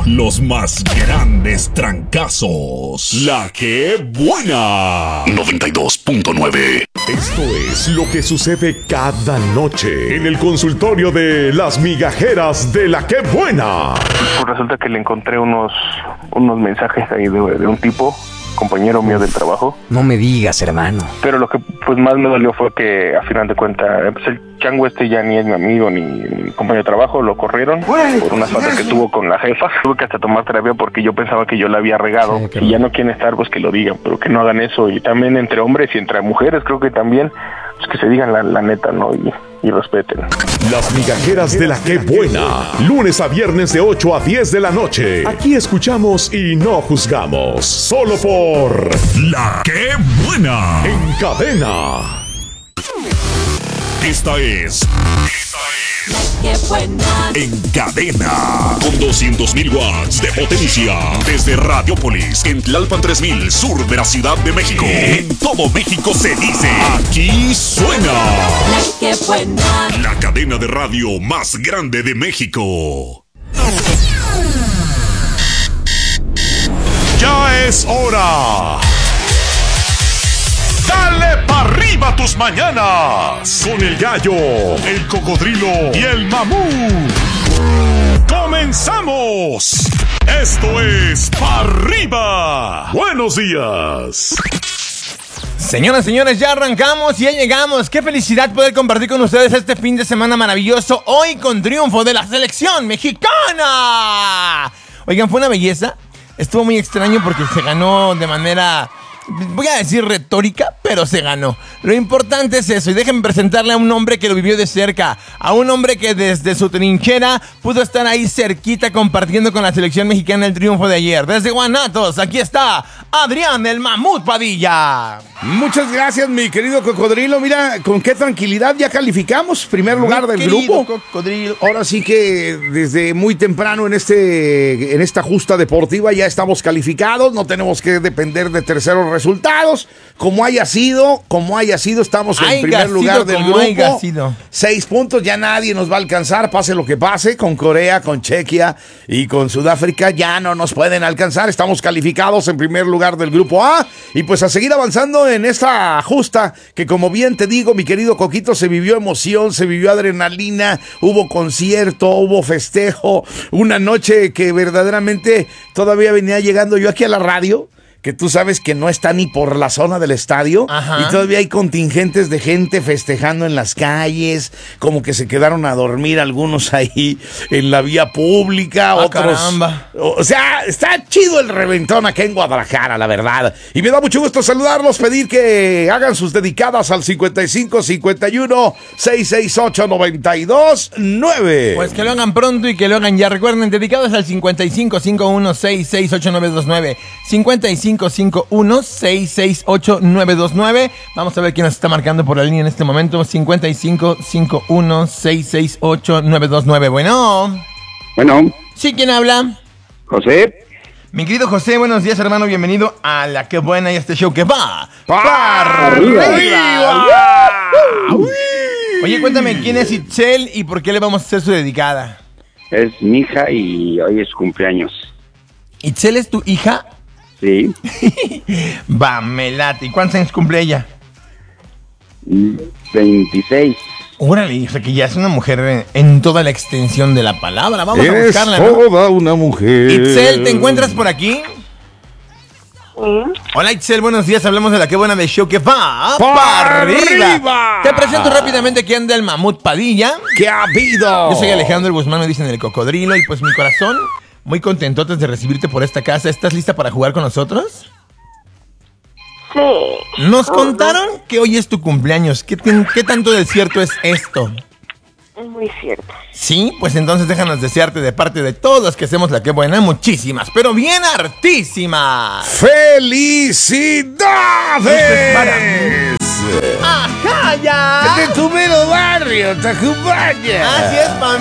Los más grandes trancazos. La que buena. 92.9. Esto es lo que sucede cada noche en el consultorio de las migajeras de la que buena. Pues resulta que le encontré unos mensajes ahí de un tipo, compañero mío del trabajo. No me digas, hermano. Pero lo que pues más me dolió fue que a final de cuentas pues el chango ya ni es mi amigo ni mi compañero de trabajo, lo corrieron por unas faltas que tuvo con la jefa. Tuve que hasta tomar terapia porque yo pensaba que yo la había regado, sí, y ya no quieren estar, pues que lo digan, pero que no hagan eso. Y también entre hombres y entre mujeres creo que también pues que se digan la neta, ¿no? Y respeten. Las migajeras de la que buena. Lunes a viernes de 8 a 10 de la noche. Aquí escuchamos y no juzgamos. Solo por La que buena. En cadena. Esta es La que buena. En cadena. Con 200.000 watts de potencia. Desde Radiopolis, en Tlalpan 3000, sur de la Ciudad de México. En todo México se dice: aquí suena La que buena. la cadena de radio más grande de México. Ya es hora. Dale pa' arriba tus mañanas con el gallo, el cocodrilo y el mamut. ¡Comenzamos! Esto es Pa' Arriba. Buenos días. Señoras, señores, ya arrancamos y ya llegamos. Qué felicidad poder compartir con ustedes este fin de semana maravilloso. Hoy con triunfo de la selección mexicana. Oigan, fue una belleza. Estuvo muy extraño porque se ganó de manera, voy a decir retórica, pero se ganó. Lo importante es eso, y déjenme presentarle a un hombre que lo vivió de cerca, a un hombre que desde su trinchera pudo estar ahí cerquita compartiendo con la selección mexicana el triunfo de ayer. Desde Guanatos, aquí está Adrián el Mamut Padilla. Muchas gracias, mi querido cocodrilo. Mira, con qué tranquilidad ya calificamos. Primer lugar del grupo. Cocodrilo. Ahora sí que desde muy temprano en esta justa deportiva ya estamos calificados. No tenemos que depender de terceros resultados. Como haya sido, estamos en primer lugar del grupo. 6 puntos, ya nadie nos va a alcanzar, pase lo que pase. Con Corea, con Chequia y con Sudáfrica ya no nos pueden alcanzar. Estamos calificados en primer lugar del grupo A. Y pues a seguir avanzando en esta justa, que como bien te digo, mi querido Coquito, se vivió emoción, se vivió adrenalina, hubo concierto, hubo festejo, una noche que verdaderamente todavía venía llegando yo aquí a la radio, que tú sabes que no está ni por la zona del estadio. Ajá. Y todavía hay contingentes de gente festejando en las calles, como que se quedaron a dormir algunos ahí en la vía pública, otros. Caramba. O sea, está chido el reventón acá en Guadalajara, la verdad. Y me da mucho gusto saludarlos, pedir que hagan sus dedicadas al 55 51 668 92 9. Pues que lo hagan pronto y que lo hagan ya. Recuerden, dedicadas al 55 51 668 929. 5551-668-929. Vamos a ver quién nos está marcando por la línea en este momento. 5551-668-929. Bueno. Sí, ¿quién habla? José. Mi querido José, buenos días, hermano. Bienvenido a La Que Buena y a este show que va ¡para arriba! Oye, cuéntame, ¿quién es Itzel y por qué le vamos a hacer su dedicada? Es mi hija y hoy es su cumpleaños. ¿Itzel es tu hija? Sí. Va, me late. ¿Y cuántos años cumple ella? 26. Órale, o sea que ya es una mujer en toda la extensión de la palabra. Vamos a buscarla, ¿no? Toda una mujer. Itzel, ¿te encuentras por aquí? Hola, Itzel, buenos días. Hablamos de La Que Buena de show que va para arriba. Te presento rápidamente que anda el Mamut Padilla. ¿Qué ha habido? Yo soy Alejandro el Guzmán, me dicen el cocodrilo. Y pues mi corazón, muy contentotes de recibirte por esta casa. ¿Estás lista para jugar con nosotros? Sí. Nos contaron que hoy es tu cumpleaños. ¿Qué tanto de cierto es esto? Es muy cierto. Sí, pues entonces déjanos desearte de parte de todos los que hacemos La Que Buena muchísimas, pero bien hartísimas ¡felicidades! ¡Ajá, ya! ¡De tu mero barrio, Tacubaya! Así es,